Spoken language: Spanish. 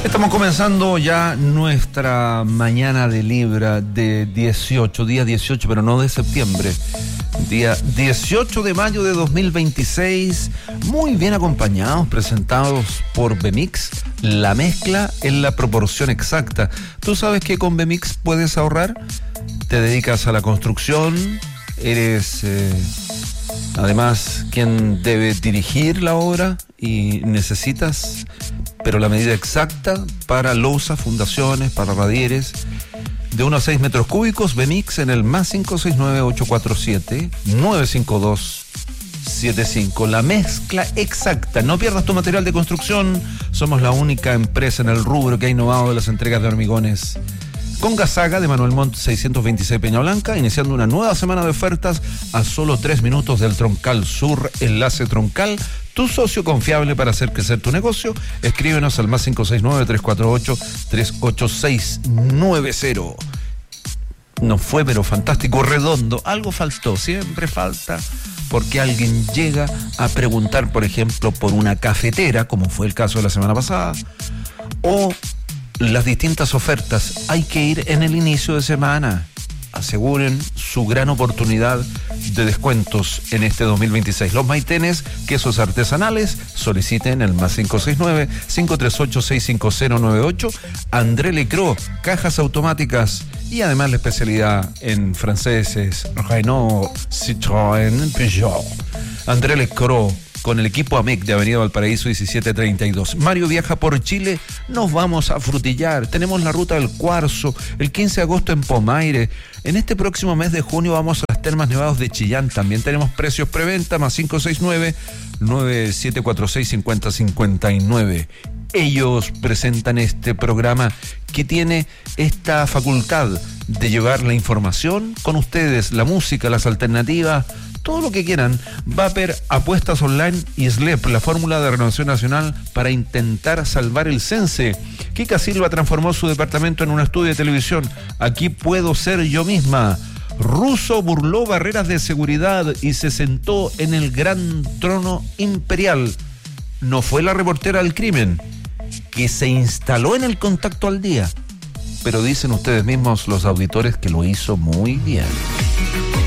Estamos comenzando ya nuestra mañana de Libra de día 18, pero no de septiembre. Día 18 de mayo de 2026, muy bien acompañados, presentados por Bemix, la mezcla en la proporción exacta. ¿Tú sabes que con Bemix puedes ahorrar? Te dedicas a la construcción, eres además quien debe dirigir la obra y necesitas, pero la medida exacta para losas, fundaciones, para radieres, de 1 a 6 metros cúbicos. Bemix en el más 569-847-952-75. La mezcla exacta. No pierdas tu material de construcción. Somos la única empresa en el rubro que ha innovado de las entregas de hormigones. Con Gazaga de Manuel Montt 626 Peña Blanca, iniciando una nueva semana de ofertas a solo 3 minutos del Troncal Sur, enlace Troncal. Tu socio confiable para hacer crecer tu negocio. Escríbenos al más 569-348-38690. No fue, pero fantástico, redondo. Algo faltó, siempre falta, porque alguien llega a preguntar, por ejemplo, por una cafetera, como fue el caso de la semana pasada, o las distintas ofertas. Hay que ir en el inicio de semana. Aseguren su gran oportunidad de descuentos en este 2026. Los maitenes, quesos artesanales, soliciten el más 569-538-65098. André Lecro, cajas automáticas y además la especialidad en franceses, Renault, Citroën, Peugeot. André Lecro, con el equipo AMEC de Avenida Valparaíso 1732. Mario viaja por Chile, nos vamos a Frutillar, tenemos la ruta del Cuarzo, el 15 de agosto en Pomaire. En este próximo mes de junio vamos a las Termas Nevados de Chillán, también tenemos precios preventa, más 569-9746-5059. Ellos presentan este programa que tiene esta facultad de llevar la información con ustedes, la música, las alternativas, todo lo que quieran. Vapor, apuestas online y SLEP, la fórmula de renovación nacional para intentar salvar el Sense. Kika Silva transformó su departamento en un estudio de televisión. Aquí puedo ser yo misma. Russo burló barreras de seguridad y se sentó en el gran trono imperial. No fue la reportera del crimen, que se instaló en el Contacto al Día, pero dicen ustedes mismos, los auditores, que lo hizo muy bien.